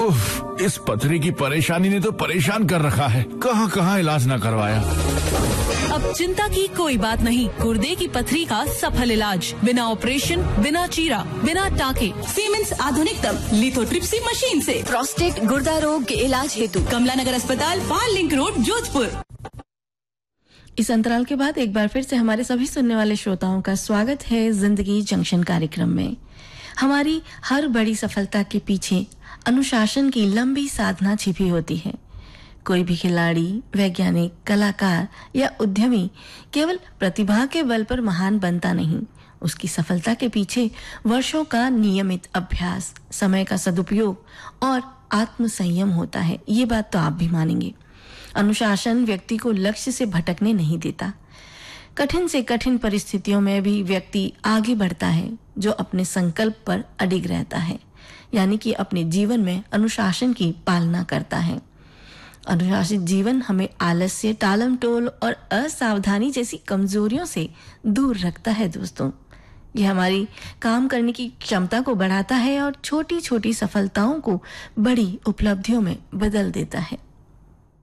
उफ, इस पथरी की परेशानी ने तो परेशान कर रखा है। कहाँ इलाज न करवाया। अब चिंता की कोई बात नहीं। गुर्दे की पथरी का सफल इलाज, बिना ऑपरेशन, बिना चीरा, बिना टाके, सीमेंस आधुनिकतम लिथोट्रिप्सी मशीन से। प्रोस्टेट गुर्दा रोग के इलाज हेतु कमला नगर अस्पताल, पाल लिंक रोड, जोधपुर। इस अंतराल के बाद एक बार फिर से हमारे सभी सुनने वाले श्रोताओं का स्वागत है जिंदगी जंक्शन कार्यक्रम में। हमारी हर बड़ी सफलता के पीछे अनुशासन की लंबी साधना छिपी होती है। कोई भी खिलाड़ी, वैज्ञानिक, कलाकार या उद्यमी केवल प्रतिभा के बल पर महान बनता नहीं। उसकी सफलता के पीछे वर्षों का नियमित अभ्यास, समय का सदुपयोग और आत्मसंयम होता है। ये बात तो आप भी मानेंगे। अनुशासन व्यक्ति को लक्ष्य से भटकने नहीं देता। कठिन से कठिन परिस्थितियों में भी व्यक्ति आगे बढ़ता है जो अपने संकल्प पर अडिग रहता है, यानी कि अपने जीवन में अनुशासन की पालना करता है। अनुशासित जीवन हमें आलस्य, टालमटोल और असावधानी जैसी कमजोरियों से दूर रखता है। दोस्तों, यह हमारी काम करने की क्षमता को बढ़ाता है और छोटी छोटी सफलताओं को बड़ी उपलब्धियों में बदल देता है।